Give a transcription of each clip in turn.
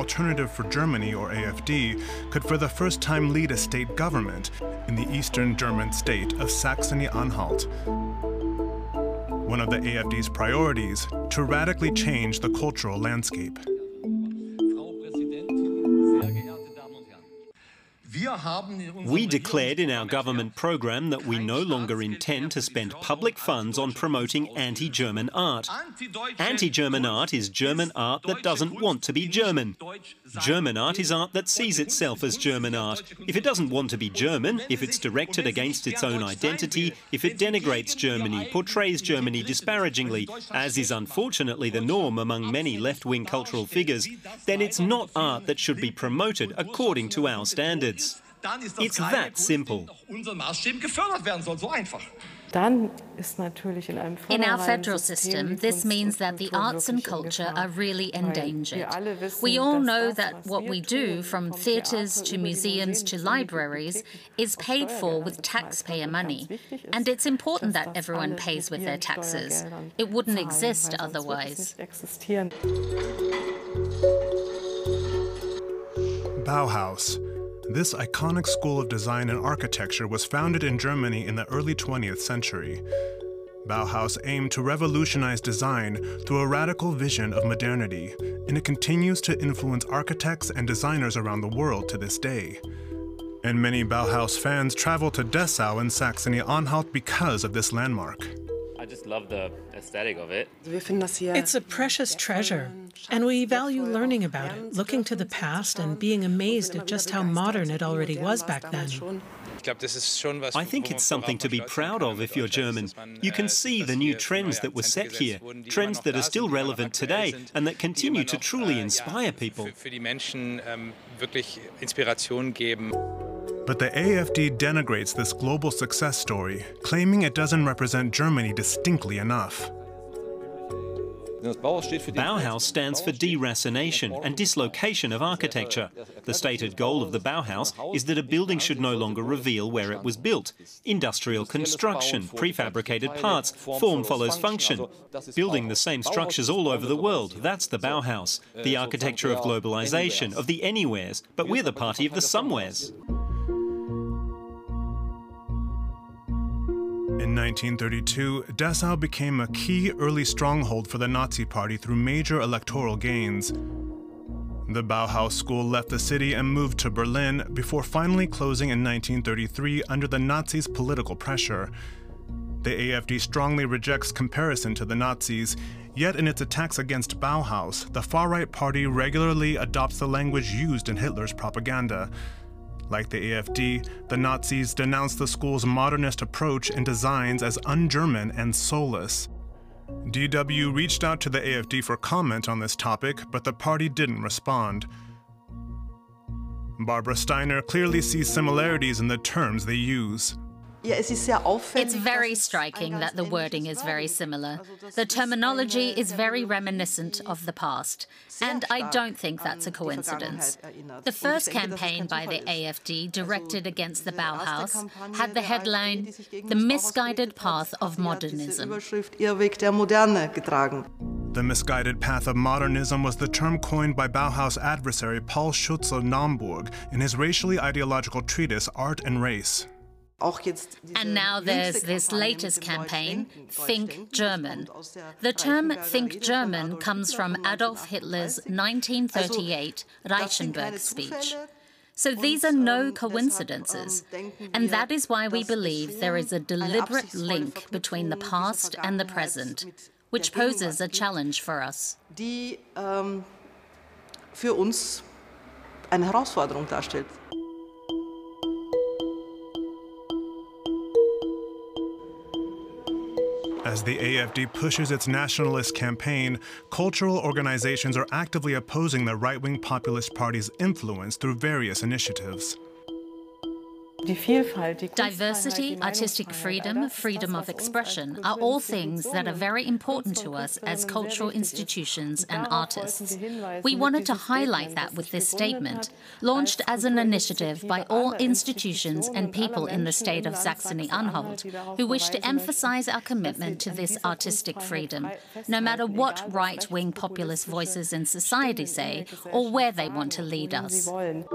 Alternative for Germany, or AfD, could for the first time lead a state government in the eastern German state of Saxony-Anhalt. One of the AfD's priorities, to radically change the cultural landscape. We declared in our government programme that we no longer intend to spend public funds on promoting anti-German art. Anti-German art is German art that doesn't want to be German. German art is art that sees itself as German art. If it doesn't want to be German, if it's directed against its own identity, if it denigrates Germany, portrays Germany disparagingly, as is unfortunately the norm among many left-wing cultural figures, then it's not art that should be promoted according to our standards. It's that simple. In our federal system, this means that the arts and culture are really endangered. We all know that what we do, from theatres to museums to libraries, is paid for with taxpayer money. And it's important that everyone pays with their taxes. It wouldn't exist otherwise. Bauhaus. This iconic school of design and architecture was founded in Germany in the early 20th century. Bauhaus aimed to revolutionize design through a radical vision of modernity, and it continues to influence architects and designers around the world to this day. And many Bauhaus fans travel to Dessau in Saxony-Anhalt because of this landmark. I just love the aesthetic of it. It's a precious treasure, and we value learning about it, looking to the past and being amazed at just how modern it already was back then. I think it's something to be proud of if you're German. You can see the new trends that were set here, trends that are still relevant today and that continue to truly inspire people. But the AfD denigrates this global success story, claiming it doesn't represent Germany distinctly enough. Bauhaus stands for deracination and dislocation of architecture. The stated goal of the Bauhaus is that a building should no longer reveal where it was built. Industrial construction, prefabricated parts, form follows function. Building the same structures all over the world, that's the Bauhaus. The architecture of globalization, of the anywheres, but we're the party of the somewheres. In 1932, Dessau became a key early stronghold for the Nazi Party through major electoral gains. The Bauhaus school left the city and moved to Berlin before finally closing in 1933 under the Nazis' political pressure. The AfD strongly rejects comparison to the Nazis, yet in its attacks against Bauhaus, the far-right party regularly adopts the language used in Hitler's propaganda. Like the AfD, the Nazis denounced the school's modernist approach and designs as un-German and soulless. DW reached out to the AfD for comment on this topic, but the party didn't respond. Barbara Steiner clearly sees similarities in the terms they use. It's very striking that the wording is very similar. The terminology is very reminiscent of the past, and I don't think that's a coincidence. The first campaign by the AfD directed against the Bauhaus had the headline, "The Misguided Path of Modernism." The misguided path of modernism was the term coined by Bauhaus adversary Paul Schütze-Naumburg in his racially ideological treatise Art and Race. And now there's this latest campaign, Think German. The term Think German comes from Adolf Hitler's 1938 Reichenberg speech. So these are no coincidences, and that is why we believe there is a deliberate link between the past and the present, which poses a challenge for us. As the AfD pushes its nationalist campaign, cultural organizations are actively opposing the right-wing populist party's influence through various initiatives. Diversity, artistic freedom, freedom of expression are all things that are very important to us as cultural institutions and artists. We wanted to highlight that with this statement, launched as an initiative by all institutions and people in the state of Saxony-Anhalt, who wish to emphasize our commitment to this artistic freedom, no matter what right-wing populist voices in society say or where they want to lead us.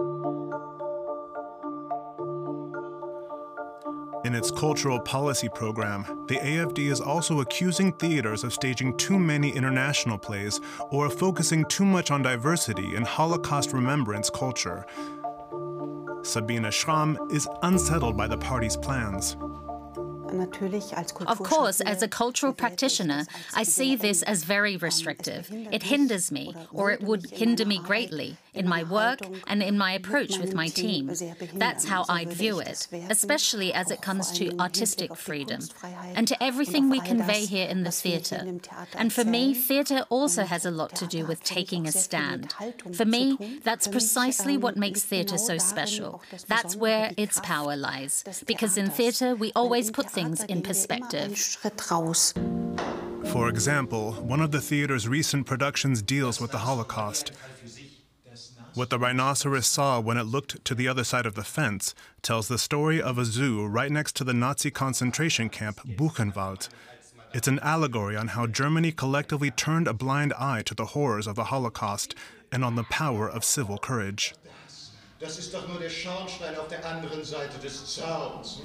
In its cultural policy program, the AFD is also accusing theaters of staging too many international plays or of focusing too much on diversity and Holocaust remembrance culture. Sabine Schramm is unsettled by the party's plans. Of course, as a cultural practitioner, I see this as very restrictive. It hinders me, or it would hinder me greatly, in my work and in my approach with my team. That's how I'd view it, especially as it comes to artistic freedom, and to everything we convey here in the theatre. And for me, theatre also has a lot to do with taking a stand. For me, that's precisely what makes theatre so special. That's where its power lies, because in theatre we always put things in perspective. For example, one of the theater's recent productions deals with the Holocaust. What the rhinoceros saw when it looked to the other side of the fence tells the story of a zoo right next to the Nazi concentration camp Buchenwald. It's an allegory on how Germany collectively turned a blind eye to the horrors of the Holocaust and on the power of civil courage. Das ist doch nur der Schornstein auf der anderen Seite des Zauns.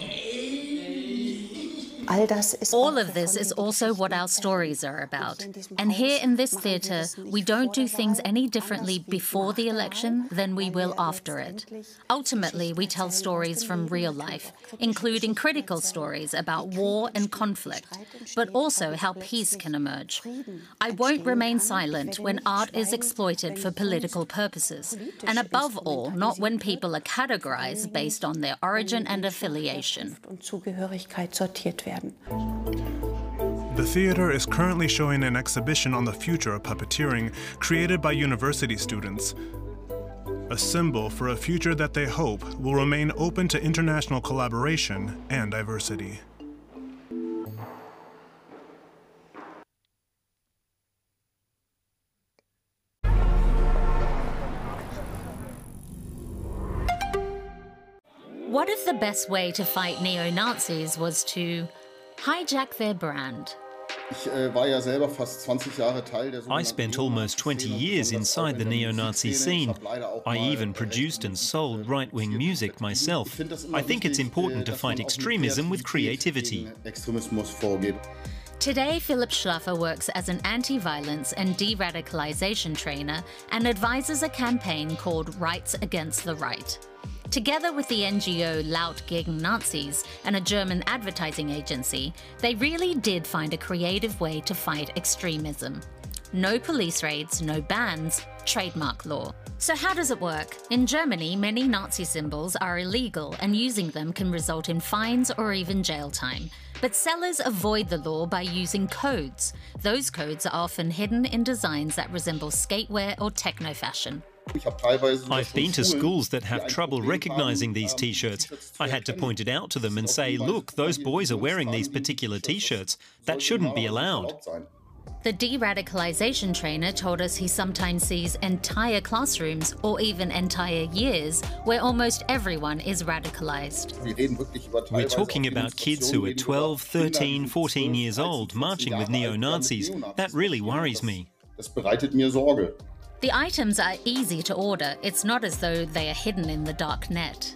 All of this is also what our stories are about. And here in this theatre, we don't do things any differently before the election than we will after it. Ultimately, we tell stories from real life, including critical stories about war and conflict, but also how peace can emerge. I won't remain silent when art is exploited for political purposes, and above all, not when people are categorized based on their origin and affiliation. The theater is currently showing an exhibition on the future of puppeteering created by university students, a symbol for a future that they hope will remain open to international collaboration and diversity. What if the best way to fight neo-Nazis was to hijack their brand? I spent almost 20 years inside the neo-Nazi scene. I even produced and sold right-wing music myself. I think it's important to fight extremism with creativity. Today, Philipp Schlaffer works as an anti-violence and de-radicalization trainer and advises a campaign called Rights Against the Right. Together with the NGO Laut gegen Nazis and a German advertising agency, they really did find a creative way to fight extremism. No police raids, no bans, trademark law. So how does it work? In Germany, many Nazi symbols are illegal and using them can result in fines or even jail time. But sellers avoid the law by using codes. Those codes are often hidden in designs that resemble skatewear or techno fashion. I've been to schools that have trouble recognizing these T-shirts. I had to point it out to them and say, look, those boys are wearing these particular T-shirts. That shouldn't be allowed. The de-radicalization trainer told us he sometimes sees entire classrooms or even entire years where almost everyone is radicalized. We're talking about kids who are 12, 13, 14 years old marching with neo-Nazis. That really worries me. The items are easy to order. It's not as though they are hidden in the dark net.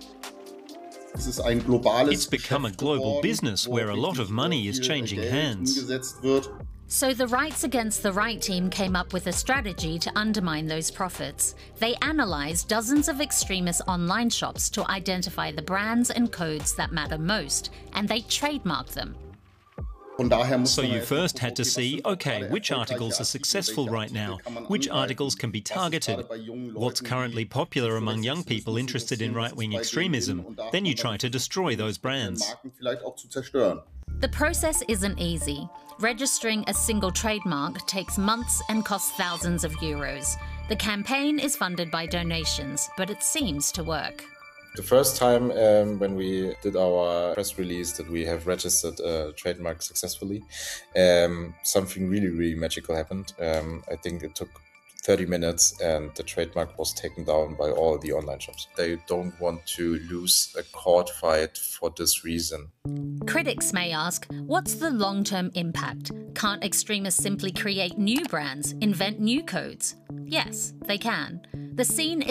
It's become a global business where a lot of money is changing hands. So the Rights Against the Right team came up with a strategy to undermine those profits. They analysed dozens of extremist online shops to identify the brands and codes that matter most, and they trademarked them. So you first had to see, okay, which articles are successful right now? Which articles can be targeted? What's currently popular among young people interested in right-wing extremism? Then you try to destroy those brands. The process isn't easy. Registering a single trademark takes months and costs thousands of euros. The campaign is funded by donations, but it seems to work. The first time when we did our press release that we have registered a trademark successfully, something really, really magical happened. I think it took 30 minutes and the trademark was taken down by all the online shops. They don't want to lose a court fight for this reason. Critics may ask, what's the long-term impact? Can't extremists simply create new brands, invent new codes? Yes, they can. The scene